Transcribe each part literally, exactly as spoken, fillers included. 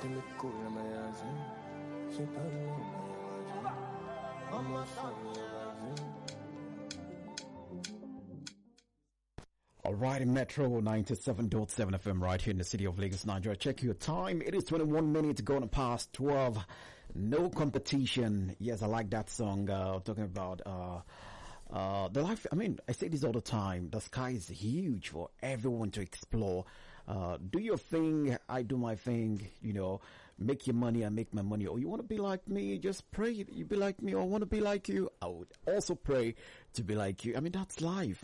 All right, in Metro ninety-seven point seven F M right here in the city of Lagos, Nigeria. Check your time. It is twenty-one minutes going past twelve. No competition. Yes, I like that song. Uh, talking about uh, uh, the life. I mean, I say this all the time. The sky is huge for everyone to explore. Uh, do your thing. I do my thing. You know, make your money. I make my money. Or you want to be like me? Just pray you be like me. Or want to be like you? I would also pray to be like you. I mean, that's life.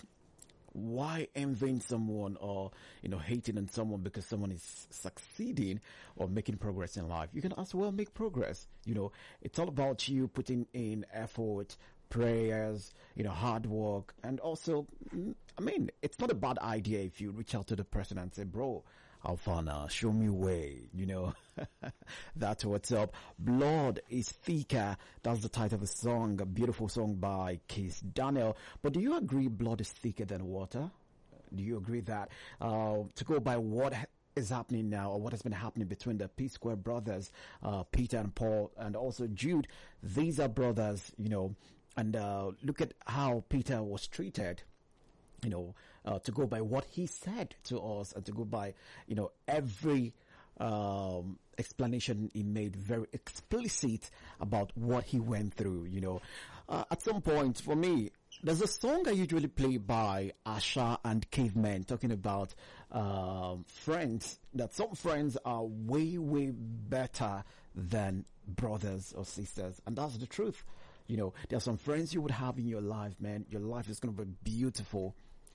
Why envying someone or, you know, hating on someone because someone is succeeding or making progress in life? You can as well make progress. You know, it's all about you putting in effort, prayers, you know, hard work. And also, I mean, it's not a bad idea if you reach out to the person and say, bro, Alfana, show me way, you know. That's what's up. Blood is Thicker. That's the title of the song. A beautiful song by Kiss Daniel. But do you agree blood is thicker than water? Do you agree that, uh, to go by what is happening now, or what has been happening between the P Square brothers, uh, Peter and Paul, and also Jude? These are brothers, you know, and, uh, look at how Peter was treated. You know, uh, to go by what he said to us and to go by, you know, every, um, explanation he made very explicit about what he went through, you know. Uh, at some point, for me, there's a song I usually play by Asha and Cavemen talking about, um, friends, that some friends are way, way better than brothers or sisters. And that's the truth. You know, there are some friends you would have in your life, man. Your life is going to be beautiful.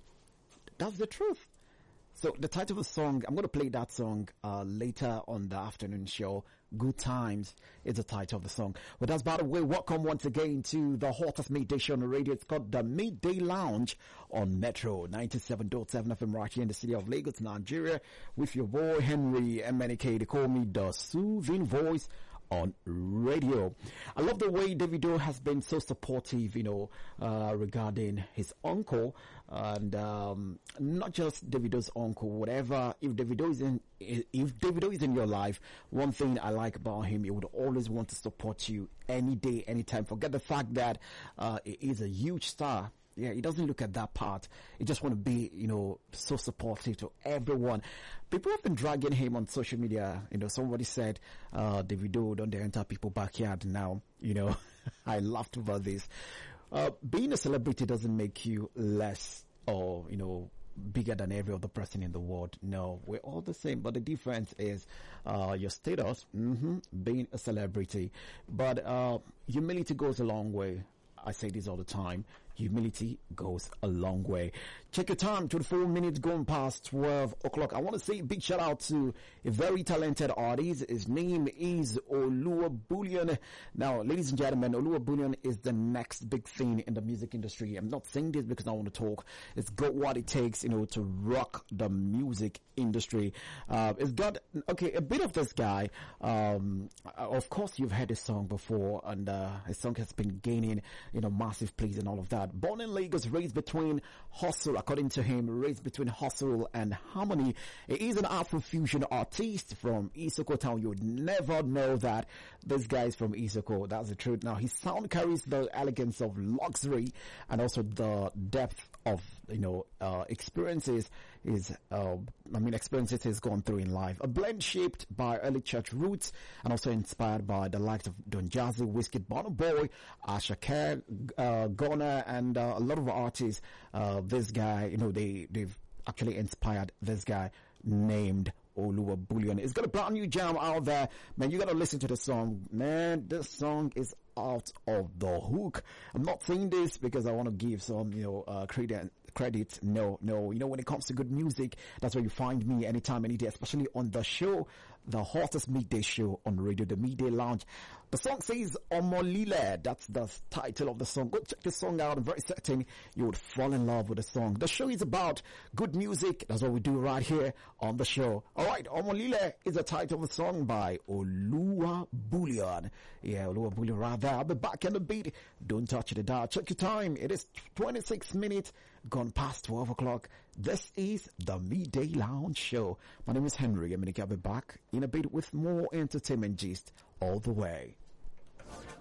That's the truth. So the title of the song, I'm going to play that song uh later on the afternoon show. Good Times is the title of the song. But that's by the way, welcome once again to the hottest midday show on the radio. It's called the Midday Lounge on Metro ninety-seven point seven F M right here in the city of Lagos, Nigeria, with your boy Henry M N K. They call me the soothing voice on radio. I love the way Davido has been so supportive, you know, uh, regarding his uncle, and um, not just Davido's uncle, whatever. If Davido is in, if Davido is in your life, one thing I like about him, he would always want to support you any day, anytime. Forget the fact that uh, he is a huge star. Yeah, he doesn't look at that part. He just want to be, you know, so supportive to everyone. People have been dragging him on social media. You know, somebody said, uh, Davido, don't they enter people's backyard now? You know, I laughed about this. Uh, being a celebrity doesn't make you less or, you know, bigger than every other person in the world. No, we're all the same. But the difference is, uh, your status, mm-hmm, being a celebrity. But, uh, humility goes a long way. I say this all the time. Humility goes a long way. Check your time. twenty-four minutes going past twelve o'clock. I want to say a big shout out to a very talented artist. His name is Oluwabullion. Now, ladies and gentlemen, Oluwabullion is the next big thing in the music industry. I'm not saying this because I want to talk. It's got what it takes, you know, to rock the music industry. Uh, it's got, okay, a bit of this guy. Um, of course, you've heard his song before, and uh, his song has been gaining, you know, massive plays and all of that. Born in Lagos, raised between hustle, according to him, raised between hustle and harmony. He is an Afrofusion artist from Isoko town. You would never know that this guy is from Isoko. That's the truth. Now, his sound carries the elegance of luxury and also the depth of, you know, uh, experiences is, uh, I mean, experiences he's gone through in life. A blend shaped by early church roots and also inspired by the likes of Don Jazzy, Wizkid, Burna Boy, Asha Kerr, uh, Ghana, and uh, a lot of artists. Uh, this guy, you know, they, they've actually inspired this guy named Oluwabullion. It's got a brand new jam out there. Man, you gotta listen to the song. Man, this song is out of the hook. I'm not saying this because I want to give some, you know, uh, credit, credit. No, no. You know, when it comes to good music, that's where you find me anytime, any day, especially on the show, the hottest midday show on radio, the Midday Lounge. The song says Omolile. That's the title of the song. Go check this song out. I'm very certain you would fall in love with the song. The show is about good music. That's what we do right here on the show. Alright, Omolile is the title of the song by Oluwabullion. Yeah, Oluwabullion right there. I'll be back in the beat. Don't touch the dial. Check your time. It is twenty-six minutes gone past twelve o'clock. This is the Midday Lounge Show. My name is Henry. I'm going to be back in a bit with more entertainment gist all the way.